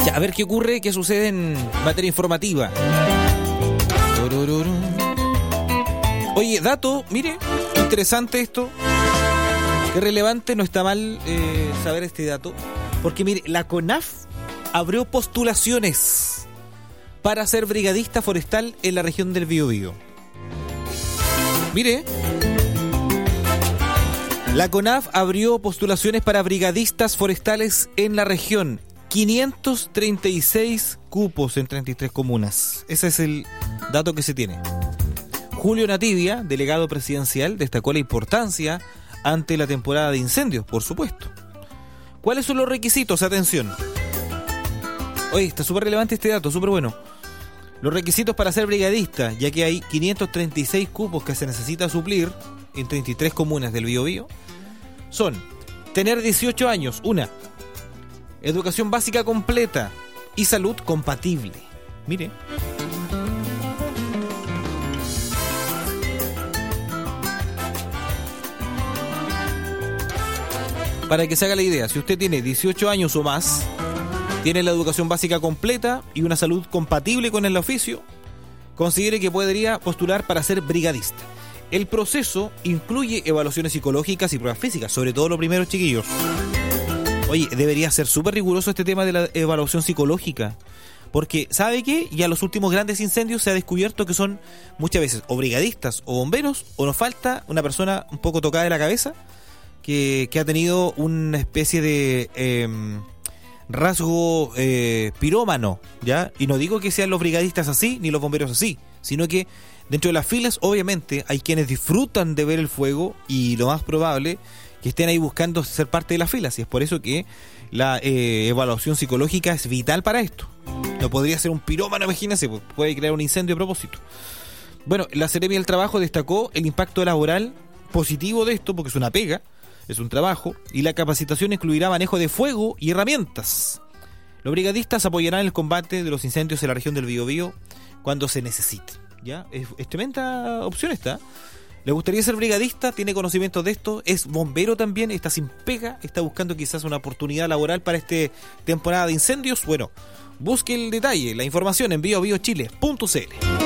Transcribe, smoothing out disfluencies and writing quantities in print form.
Ya, a ver qué ocurre, qué sucede en materia informativa. Oye, dato, mire, interesante esto. Qué relevante, no está mal saber este dato. Porque mire, la CONAF abrió postulaciones para ser brigadista forestal en la región del Biobío. Mire, la CONAF abrió postulaciones para brigadistas forestales en la región. 536 cupos en 33 comunas. Ese es el dato que se tiene. Julio Nativia, delegado presidencial, destacó la importancia ante la temporada de incendios, por supuesto. ¿Cuáles son los requisitos? Atención. Oye, está súper relevante este dato, súper bueno. Los requisitos para ser brigadista, ya que hay 536 cupos que se necesita suplir en 33 comunas del Biobío, son tener 18 años, una, educación básica completa y salud compatible. Mire. Para que se haga la idea, si usted tiene 18 años o más, tiene la educación básica completa y una salud compatible con el oficio, considere que podría postular para ser brigadista. El proceso incluye evaluaciones psicológicas y pruebas físicas, sobre todo los primeros, chiquillos. Oye, debería ser súper riguroso este tema de la evaluación psicológica, porque ¿sabe qué? Ya los últimos grandes incendios se ha descubierto que son muchas veces o brigadistas o bomberos, o nos falta una persona un poco tocada de la cabeza que ha tenido una especie de rasgo pirómano, ¿ya? Y no digo que sean los brigadistas así, ni los bomberos así, sino que dentro de las filas, obviamente, hay quienes disfrutan de ver el fuego y lo más probable que estén ahí buscando ser parte de las filas. Y es por eso que la evaluación psicológica es vital para esto. No podría ser un pirómano, imagínense, puede crear un incendio a propósito. Bueno, la Seremi del Trabajo destacó el impacto laboral positivo de esto, porque es una pega, es un trabajo, y la capacitación incluirá manejo de fuego y herramientas. Los brigadistas apoyarán el combate de los incendios en la región del Biobío cuando se necesite. ¿Ya? Es tremenda opción esta. ¿Le gustaría ser brigadista? ¿Tiene conocimiento de esto? ¿Es bombero también? ¿Está sin pega? ¿Está buscando quizás una oportunidad laboral para esta temporada de incendios? Bueno, busque el detalle, la información en biobiochile.cl.